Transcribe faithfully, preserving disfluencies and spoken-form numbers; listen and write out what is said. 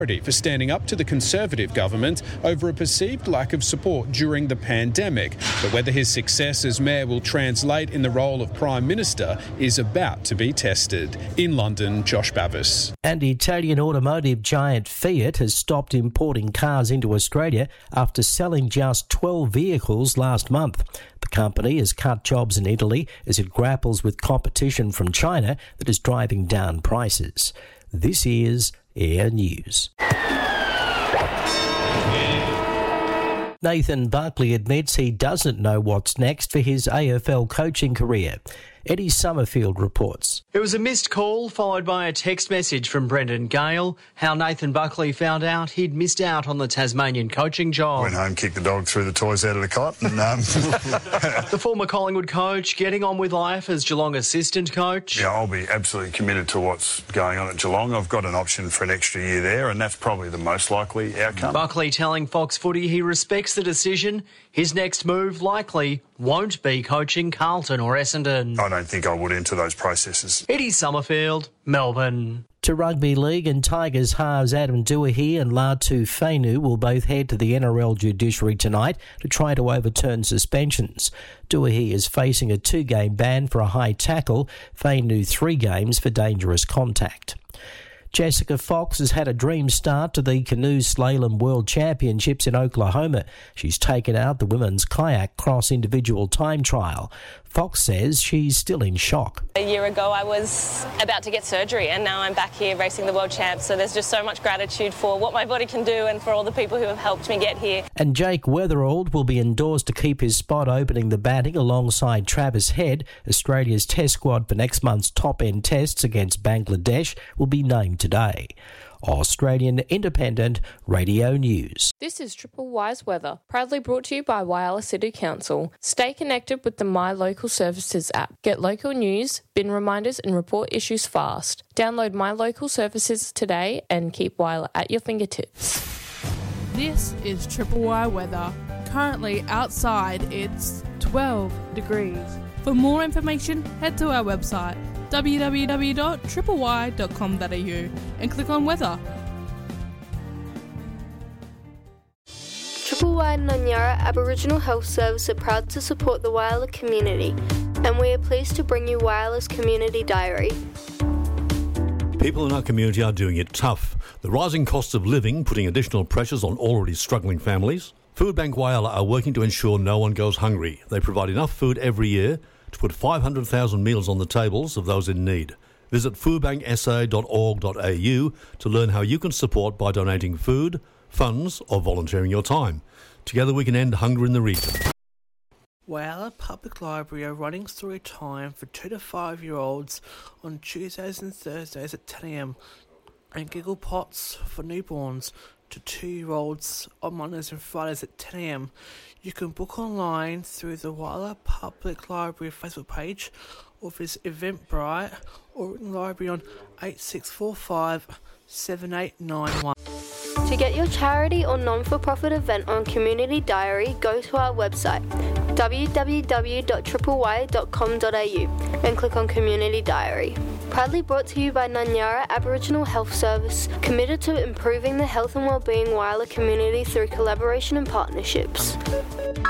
for standing up to the Conservative government over a perceived lack of support during the pandemic. But whether his success as mayor will translate in the role of Prime Minister is about to be tested. In London, Josh Bavis. And Italian automotive giant Fiat has stopped importing cars into Australia after selling just twelve vehicles last month. The company has cut jobs in Italy as it grapples with competition from China that is driving down prices. This is Air News. Nathan Buckley admits he doesn't know what's next for his A F L coaching career. Eddie Summerfield reports. It was a missed call followed by a text message from Brendan Gale, how Nathan Buckley found out he'd missed out on the Tasmanian coaching job. Went home, kicked the dog, threw the toys out of the cot. And, um... the former Collingwood coach getting on with life as Geelong assistant coach. Yeah, I'll be absolutely committed to what's going on at Geelong. I've got an option for an extra year there, and that's probably the most likely outcome. Buckley telling Fox Footy he respects the decision. His next move likely won't be coaching Carlton or Essendon. I don't think I would enter those processes. Eddie Summerfield, Melbourne. To rugby league, and Tigers halves Adam Duahi and Latu Fainu will both head to the N R L judiciary tonight to try to overturn suspensions. Duahi is facing a two-game ban for a high tackle, Fainu three games for dangerous contact. Jessica Fox has had a dream start to the Canoe Slalom World Championships in Oklahoma. She's taken out the women's kayak cross individual time trial. Fox says she's still in shock. A year ago I was about to get surgery and now I'm back here racing the World Champs, so there's just so much gratitude for what my body can do and for all the people who have helped me get here. And Jake Weatherald will be endorsed to keep his spot opening the batting alongside Travis Head. Australia's test squad for next month's top-end tests against Bangladesh will be named today. Australian Independent Radio News. This is Triple Wise Weather, proudly brought to you by Whyalla City Council. Stay connected with the My Local Services app. Get local news, bin reminders and report issues fast. Download My Local Services today and keep Whyalla at your fingertips. This is Triple Y Weather. Currently outside it's twelve degrees. For more information, head to our website w w w dot triple y dot com dot a u and click on weather. Triple Y Nanyara Aboriginal Health Service are proud to support the Whyalla community, and we are pleased to bring you Whyalla's Community Diary. People in our community are doing it tough. The rising costs of living putting additional pressures on already struggling families. Food Bank Whyalla are working to ensure no one goes hungry. They provide enough food every year to put five hundred thousand meals on the tables of those in need. Visit food bank s a dot org dot a u to learn how you can support by donating food, funds or volunteering your time. Together we can end hunger in the region. Whyalla Public Library are running story time for two to five year olds on Tuesdays and Thursdays at ten a m and Giggle Pots for newborns to two year olds on Mondays and Fridays at ten a m. You can book online through the Whyalla Public Library Facebook page or visit Eventbrite or ring the library on eight six four five, seven eight nine one. To get your charity or non-for-profit event on Community Diary, go to our website w w w dot triple y dot com dot a u and click on Community Diary. Proudly brought to you by Nanyara Aboriginal Health Service, committed to improving the health and wellbeing Whyalla community through collaboration and partnerships.